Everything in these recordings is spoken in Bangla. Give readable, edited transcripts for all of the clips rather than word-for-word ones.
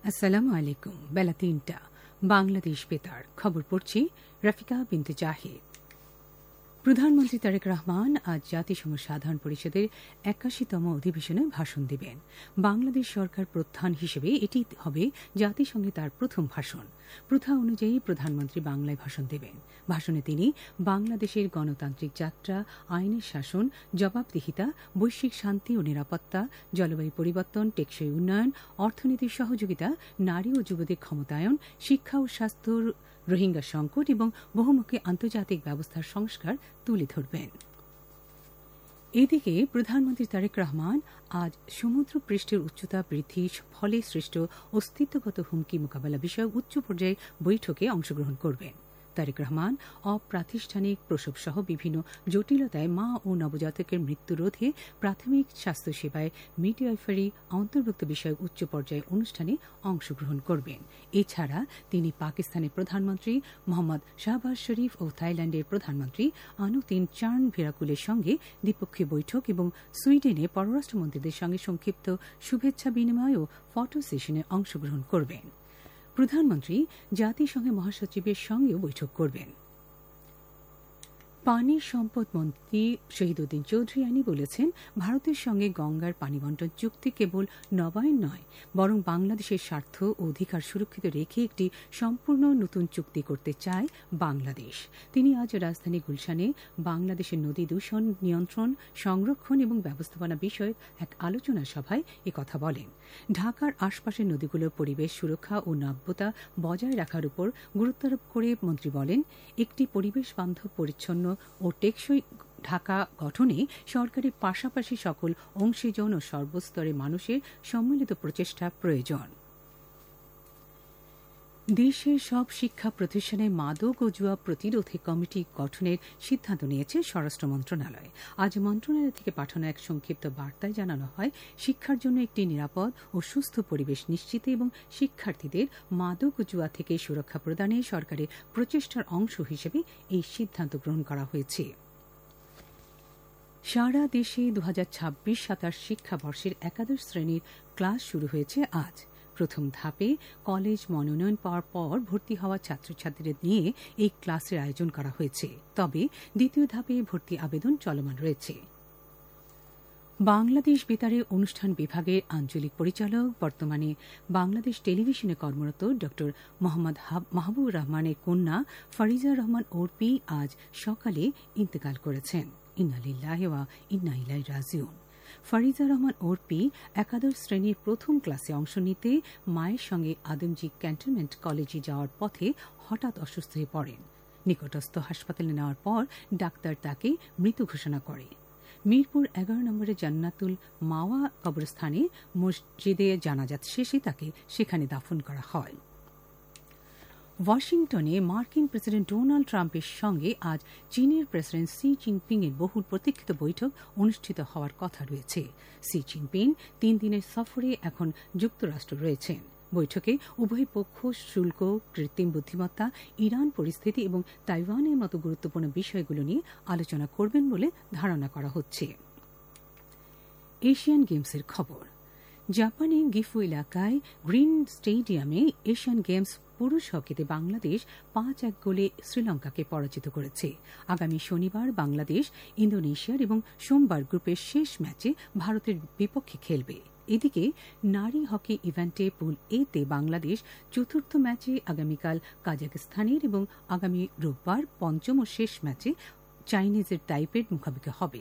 আসসালামু আলাইকুম। বেলা ৩টা বাংলাদেশ বেতার খবর পড়ছি রাফিকা বিনতে জাহিদ। প্রধানমন্ত্রী তারেক রহমান আজ জাতিসংঘ সাধারণ পরিষদের ৮১তম অধিবেশনে ভাষণ দেবেন। বাংলাদেশ সরকার প্রধান হিসেবে এটি হবে জাতিসংঘে তার প্রথম ভাষণ। প্রথা অনুযায়ী প্রধানমন্ত্রী বাংলায় ভাষণ দেবেন। ভাষণে তিনি বাংলাদেশের গণতান্ত্রিক যাত্রা, আইনের শাসন, জবাবদিহিতা, বৈশ্বিক শান্তি ও নিরাপত্তা, জলবায়ু পরিবর্তন, টেকসই উন্নয়ন, অর্থনীতির সহযোগিতা, নারী ও যুবদের ক্ষমতায়ন, শিক্ষা ও স্বাস্থ্য, রোহিঙ্গা সংকট এবং বহুমুখী আন্তর্জাতিক ব্যবস্থার সংস্কার তুলে ধরবেন। এদিকে প্রধানমন্ত্রী তারেক রহমান আজ সমুদ্র পৃষ্ঠের উচ্চতা বৃদ্ধির ফলে সৃষ্ট অস্তিত্বগত হুমকি মোকাবেলা বিষয়ক উচ্চ পর্যায়ের বৈঠকে অংশগ্রহণ করবেন। তারেক রহমান অপ্রাতিষ্ঠানিক প্রসবসহ বিভিন্ন জটিলতায় মা ও নবজাতকের মৃত্যু রোধে প্রাথমিক স্বাস্থ্যসেবায় মিডওয়াইফারি অন্তর্ভুক্ত বিষয়ক উচ্চ পর্যায়ের অনুষ্ঠানে অংশগ্রহণ করবেন। এছাড়া তিনি পাকিস্তানের প্রধানমন্ত্রী মোহাম্মদ শাহবাজ শরীফ ও থাইল্যান্ডের প্রধানমন্ত্রী আনুতিন চার্ন ভিরাকুলের সঙ্গে দ্বিপক্ষীয় বৈঠক এবং সুইডেনে পররাষ্ট্রমন্ত্রীদের সঙ্গে সংক্ষিপ্ত শুভেচ্ছা বিনিময় ও ফটো সেশনে অংশগ্রহণ করবেন। প্রধানমন্ত্রী জাতিসংঘের মহাসচিবের সঙ্গেও বৈঠক করবেন। পানি সম্পদ মন্ত্রী শহীদউদ্দিন চৌধুরী আনি বলেছেন, ভারতের সঙ্গে গঙ্গার পানি বণ্টন চুক্তি কেবল নবায়ন নয়, বরং বাংলাদেশের স্বার্থ ও অধিকার সুরক্ষিত রেখে একটি সম্পূর্ণ নতুন চুক্তি করতে চায় বাংলাদেশ। তিনি আজ রাজধানী গুলশানে বাংলাদেশের নদী দূষণ নিয়ন্ত্রণ, সংরক্ষণ এবং ব্যবস্থাপনা বিষয়ক এক আলোচনা সভায় একথা বলেন। ঢাকার আশপাশের নদীগুলোর পরিবেশ সুরক্ষা ও নাব্যতা বজায় রাখার উপর গুরুত্ব আরোপ করে মন্ত্রী বলেন, একটি পরিবেশ বান্ধব, পরিচ্ছন্ন ও টেকসই ঢাকা গঠনে সরকারের পাশাপাশি সকল অংশীজন ও সর্বস্তরের মানুষের সম্মিলিত প্রচেষ্টা প্রয়োজন। দেশের সব শিক্ষা প্রতিষ্ঠানে মাদক ও জুয়া প্রতিরোধে কমিটি গঠনের সিদ্ধান্ত নিয়েছে স্বরাষ্ট্র মন্ত্রণালয়। আজ মন্ত্রণালয় থেকে পাঠানো এক সংক্ষিপ্ত বার্তায় জানানো হয়, শিক্ষার জন্য একটি নিরাপদ ও সুস্থ পরিবেশ নিশ্চিতে এবং শিক্ষার্থীদের মাদক ও জুয়া থেকে সুরক্ষা প্রদানে সরকারের প্রচেষ্টার অংশ হিসেবে এই সিদ্ধান্ত গ্রহণ করা হয়েছে। সারা দেশে 2026-27 শিক্ষাবর্ষের একাদশ শ্রেণীর ক্লাস শুরু হয়েছে আজ। প্রথম ধাপে কলেজ মনোনয়ন পাওয়ার পর ভর্তি হওয়া ছাত্রছাত্রীদের নিয়ে এই ক্লাসের আয়োজন করা হয়েছে। তবে দ্বিতীয় ধাপে ভর্তি আবেদন চলমান রয়েছে। বাংলাদেশ বেতারে অনুষ্ঠান বিভাগের আঞ্চলিক পরিচালক, বর্তমানে বাংলাদেশ টেলিভিশনে কর্মরত ড মোহাম্মদ মাহবুবুর রহমানের কন্যা ফারিজা রহমান ওরপি আজ সকালে ইন্তেকাল করেছেন। ইন্না লিল্লাহি ওয়া ইন্না ইলাইহি রাজিউন। ফারিজা রহমান ওরপি একাদশ শ্রেণীর প্রথম ক্লাসে অংশ নিতে মায়ের সঙ্গে আদমজী ক্যান্টনমেন্ট কলেজে যাওয়ার পথে হঠাৎ অসুস্থ হয়ে পড়েন। নিকটস্থ হাসপাতালে নেওয়ার পর ডাক্তার তাকে মৃত ঘোষণা করে। মিরপুর 11 নম্বরের জান্নাতুল মাওয়া কবরস্থানে মসজিদে জানাজা শেষে তাকে সেখানে দাফন করা হয়। ওয়াশিংটনে মার্কিন প্রেসিডেন্ট ডোনাল্ড ট্রাম্পের সঙ্গে আজ চীনের প্রেসিডেন্ট শি জিনপিং এর বহুল প্রতীক্ষিত বৈঠক অনুষ্ঠিত হওয়ার কথা রয়েছে। শি জিনপিং 3 দিনের সফরে এখন যুক্তরাষ্ট্র রয়েছেন। বৈঠকে উভয় পক্ষ শুল্ক, কৃত্রিম বুদ্ধিমত্তা, ইরান পরিস্থিতি এবং তাইওয়ানের মতো গুরুত্বপূর্ণ বিষয়গুলো নিয়ে আলোচনা করবেন বলে ধারণা করা হচ্ছে। এশিয়ান গেমসের খবর। জাপানে গিফু এলাকায় গ্রিন স্টেডিয়ামে এশিয়ান গেমস পুরুষ হকিতে বাংলাদেশ 5-1 গোলে শ্রীলঙ্কাকে পরাজিত করেছে। আগামী শনিবার বাংলাদেশ ইন্দোনেশিয়ার এবং সোমবার গ্রুপের শেষ ম্যাচে ভারতের বিপক্ষে খেলবে। এদিকে নারী হকি ইভেন্টে পুল এতে বাংলাদেশ চতুর্থ ম্যাচে আগামীকাল কাজাখস্তানের এবং আগামী রোববার পঞ্চম ও শেষ ম্যাচে চাইনিজের তাইপের মুখোমুখি হবে।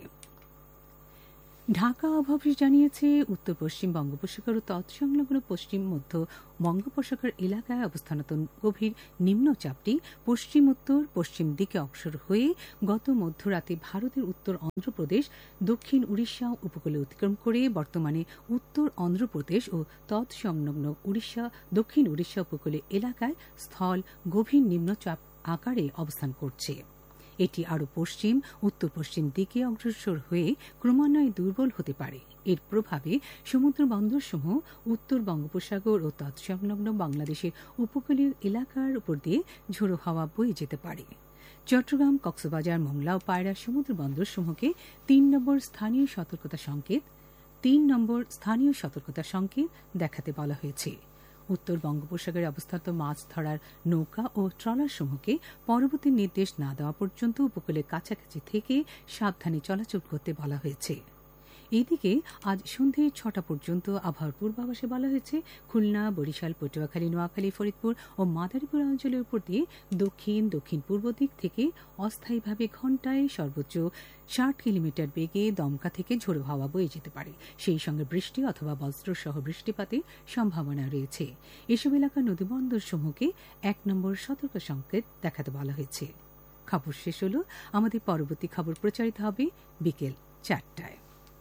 ঢাকা আবহাওয়া অফিস জানিয়েছে, উত্তর পশ্চিম বঙ্গোপসাগর ও তৎসংলগ্ন পশ্চিম মধ্য বঙ্গোপসাগর এলাকায় অবস্থানত গভীর নিম্নচাপটি পশ্চিম উত্তর পশ্চিম দিকে অগ্রসর হয়ে গত মধ্যরাতে ভারতের উত্তর অন্ধ্রপ্রদেশ, দক্ষিণ উড়িষ্যা উপকূলে অতিক্রম করে বর্তমানে উত্তর অন্ধ্রপ্রদেশ ও তৎসংলগ্ন দক্ষিণ উড়িষ্যা উপকূলে এলাকায় স্থল গভীর নিম্নচাপ আকারে অবস্থান করছে। এটি আরও পশ্চিম উত্তর পশ্চিম দিকে অগ্রসর হয়ে ক্রমান্বয়ে দুর্বল হতে পারে। এর প্রভাবে সমুদ্র বন্দরসমূহ উত্তর বঙ্গোপসাগর ও তৎসংলগ্ন বাংলাদেশের উপকূলীয় এলাকার উপর দিয়ে ঝোড়ো হাওয়া বয়ে যেতে পারে। চট্টগ্রাম, কক্সবাজার, মোংলা ও পায়রা সমুদ্র বন্দরসমূহকে 3 নম্বর স্থানীয় সতর্কতা সংকেত দেখাতে বলা হয়েছে। উত্তর বঙ্গোপসাগরে অবস্থাত মাছ ধরার নৌকা ও ট্রলারসমূহকে পরবর্তী নির্দেশ না দেওয়া পর্যন্ত উপকূলের কাছাকাছি থেকে সাবধানে চলাচল করতে বলা হয়েছে। এদিকে আজ সন্ধ্যে ৬টা পর্যন্ত আবহাওয়ার পূর্বাভাসে বলা হয়েছে, খুলনা, বরিশাল, পটুয়াখালী, নোয়াখালী, ফরিদপুর ও মাদারীপুর অঞ্চলের উপর দিয়ে দক্ষিণ পূর্ব দিক থেকে অস্থায়ীভাবে ঘণ্টায় সর্বোচ্চ ৬০ কিলোমিটার বেগে দমকা থেকে ঝোড়ো হাওয়া বয়ে যেতে পারে। সেই সঙ্গে বৃষ্টি অথবা বজ্রসহ বৃষ্টিপাতের সম্ভাবনা রয়েছে। এসব এলাকার নদীবন্দরসমূহকে ১ নম্বর সতর্ক সংকেত দেখাতে বলা হয়েছে। খবর শেষ হল। আমাদের পরবর্তী খবর প্রচারিত হবে বিকেল ৪টায়।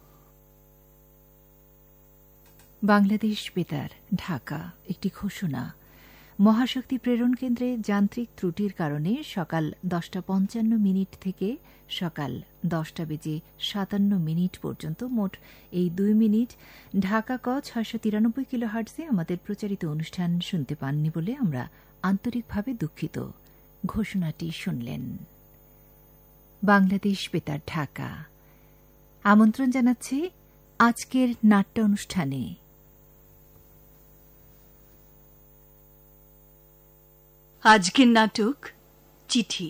বাংলাদেশ বেতার, ঢাকা। একটি ঘোষণা। মহাশক্তি প্রেরণ কেন্দ্রে যান্ত্রিক ত্রুটির কারণে সকাল 10:55 থেকে সকাল 10:57 পর্যন্ত মোট এই 2 মিনিট ঢাকা ক 693 কিলোহার্টজে আমাদের প্রচারিত অনুষ্ঠান শুনতে পাননি বলে আমরা আন্তরিকভাবে দুঃখিত। ঘোষণাটি শুনলেন। বাংলাদেশ বেতার, ঢাকা আমন্ত্রণ জানাচ্ছে আজকের নাট্য অনুষ্ঠানে। আজকের নাটক চিঠি।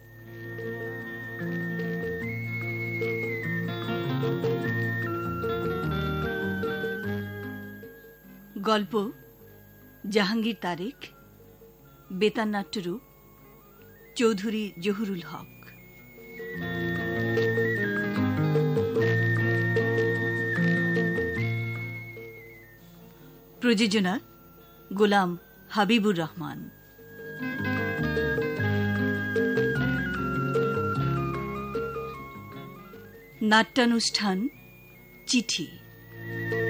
গল্প জাহাঙ্গীর তারেক, বেতার নাট্যরূপ চৌধুরী জহুরুল হক। প্রযোজনা গোলাম হাবিবুর রহমান। নাট্যানুষ্ঠান চিঠি।